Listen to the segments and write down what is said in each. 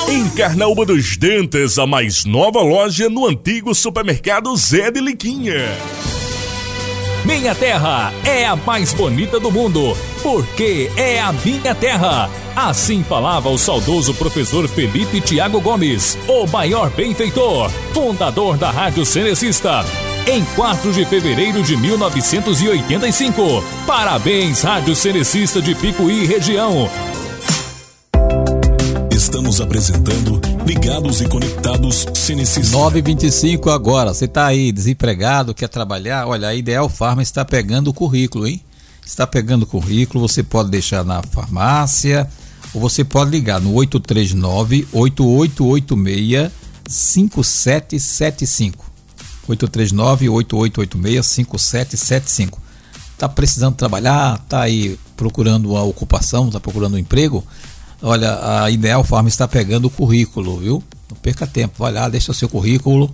Em Carnaúba dos Dentes, a mais nova loja no antigo supermercado Zé de Liquinha. Minha terra é a mais bonita do mundo, porque é a minha terra. Assim falava o saudoso professor Felipe Thiago Gomes, o maior benfeitor, fundador da Rádio Cenecista, em 4 de fevereiro de 1985. Parabéns, Rádio Cenecista de Picuí região. Estamos apresentando Ligados e Conectados Cenecista. 9h25 agora. Você está aí desempregado, quer trabalhar? Olha, a Ideal Farma está pegando o currículo, hein? Está pegando o currículo, você pode deixar na farmácia ou você pode ligar no 839-8886-5775. 839-8886-5775. Está precisando trabalhar? Está aí procurando uma ocupação? Está procurando um emprego? Olha, a Ideal Farma está pegando o currículo, viu? Não perca tempo, vai lá, deixa o seu currículo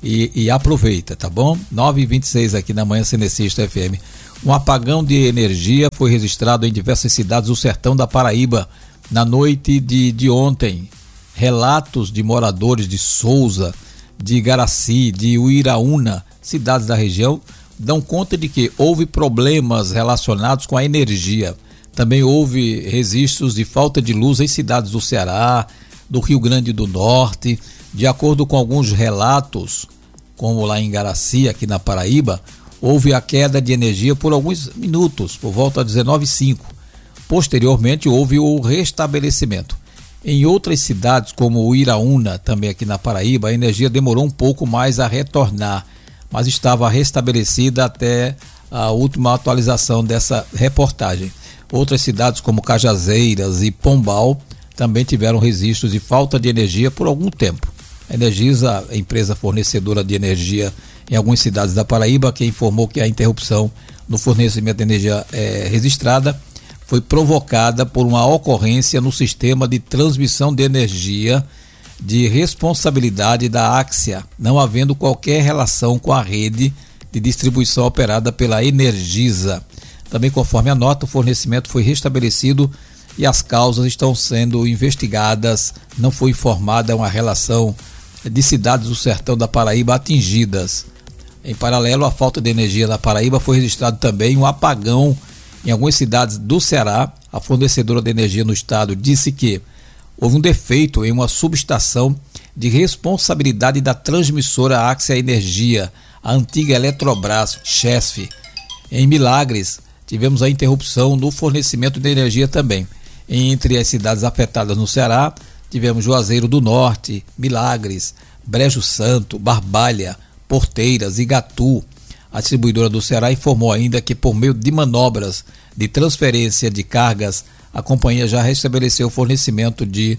e aproveita, tá bom? 9h26 aqui na Manhã Cenecista FM. Um apagão de energia foi registrado em diversas cidades do sertão da Paraíba na noite de ontem. Relatos de moradores de Souza, de Igaraci, de Uiraúna, cidades da região, dão conta de que houve problemas relacionados com a energia. Também houve registros de falta de luz em cidades do Ceará, do Rio Grande do Norte. De acordo com alguns relatos, como lá em Igaraci, aqui na Paraíba, houve a queda de energia por alguns minutos, por volta de 19h05. Posteriormente, houve o restabelecimento. Em outras cidades, como Uiraúna, também aqui na Paraíba, a energia demorou um pouco mais a retornar, mas estava restabelecida até a última atualização dessa reportagem. Outras cidades como Cajazeiras e Pombal também tiveram registros de falta de energia por algum tempo. A Energisa, a empresa fornecedora de energia em algumas cidades da Paraíba, que informou que a interrupção no fornecimento de energia registrada foi provocada por uma ocorrência no sistema de transmissão de energia de responsabilidade da Axia, não havendo qualquer relação com a rede de distribuição operada pela Energisa. Também, conforme a nota, o fornecimento foi restabelecido e as causas estão sendo investigadas. Não foi informada uma relação de cidades do sertão da Paraíba atingidas. Em paralelo à falta de energia na Paraíba, foi registrado também um apagão em algumas cidades do Ceará. A fornecedora de energia no estado disse que houve um defeito em uma subestação de responsabilidade da transmissora Axia Energia, a antiga Eletrobras, Chesf. Em Milagres, tivemos a interrupção no fornecimento de energia também. Entre as cidades afetadas no Ceará, tivemos Juazeiro do Norte, Milagres, Brejo Santo, Barbalha, Porteiras, Igatu. A distribuidora do Ceará informou ainda que, por meio de manobras de transferência de cargas, a companhia já restabeleceu o fornecimento de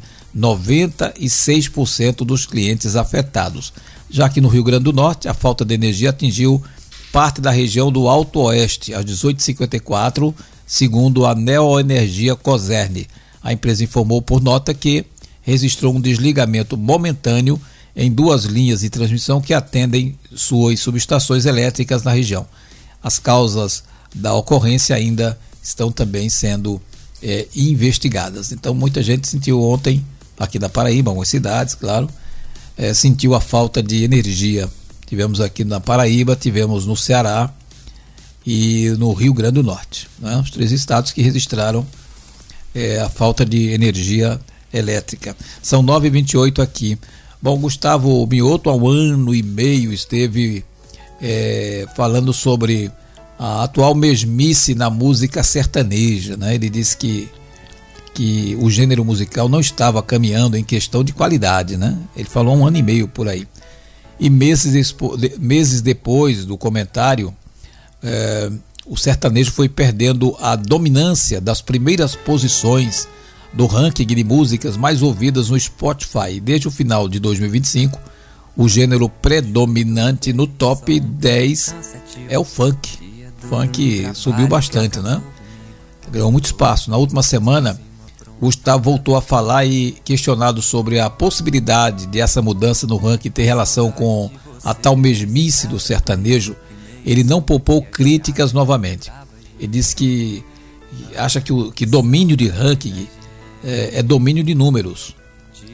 96% dos clientes afetados. Já que no Rio Grande do Norte, a falta de energia atingiu parte da região do Alto Oeste, às 18h54, segundo a Neoenergia Coserne. A empresa informou por nota que registrou um desligamento momentâneo em 2 linhas de transmissão que atendem suas subestações elétricas na região. As causas da ocorrência ainda estão também sendo investigadas. Então, muita gente sentiu ontem, aqui da Paraíba, algumas cidades, claro, sentiu a falta de energia. Tivemos aqui na Paraíba, tivemos no Ceará e no Rio Grande do Norte, né? Os 3 estados que registraram a falta de energia elétrica. São 9h28 aqui. Bom, Gustavo Mioto, há 1 ano e meio, esteve falando sobre a atual mesmice na música sertaneja, né? Ele disse que o gênero musical não estava caminhando em questão de qualidade, né? Ele falou há 1 ano e meio por aí. E meses depois do comentário, o sertanejo foi perdendo a dominância das primeiras posições do ranking de músicas mais ouvidas no Spotify. Desde o final de 2025, o gênero predominante no top 10 é o funk. O funk subiu bastante, né? Ganhou muito espaço. Na última semana, Gustavo voltou a falar e questionado sobre a possibilidade de essa mudança no ranking ter relação com a tal mesmice do sertanejo. Ele não poupou críticas novamente. Ele disse que acha que domínio de ranking é domínio de números.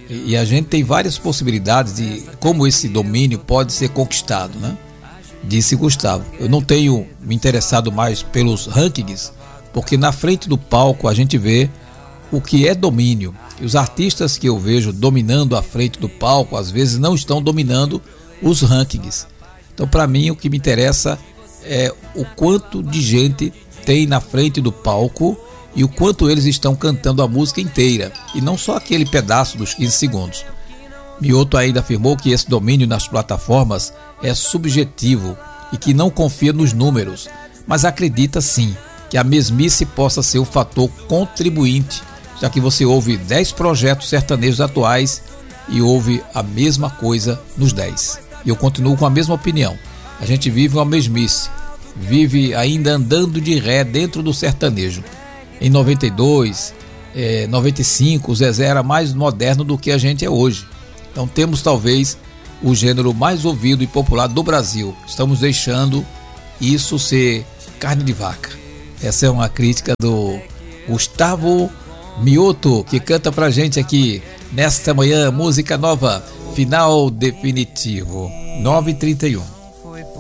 E a gente tem várias possibilidades de como esse domínio pode ser conquistado, né? Disse Gustavo. Eu não tenho me interessado mais pelos rankings, porque na frente do palco a gente vê o que é domínio. E os artistas que eu vejo dominando a frente do palco, às vezes não estão dominando os rankings. Então, para mim, o que me interessa é o quanto de gente tem na frente do palco e o quanto eles estão cantando a música inteira, e não só aquele pedaço dos 15 segundos. Mioto ainda afirmou que esse domínio nas plataformas é subjetivo e que não confia nos números, mas acredita sim que a mesmice possa ser o fator contribuinte, já que você ouve 10 projetos sertanejos atuais e ouve a mesma coisa nos 10. E eu continuo com a mesma opinião. A gente vive uma mesmice, vive ainda andando de ré dentro do sertanejo. Em 92, 95, o Zezé era mais moderno do que a gente é hoje. Então temos talvez o gênero mais ouvido e popular do Brasil. Estamos deixando isso ser carne de vaca. Essa é uma crítica do Gustavo Mioto, que canta pra gente aqui nesta manhã, música nova, Final Definitivo, 9h31.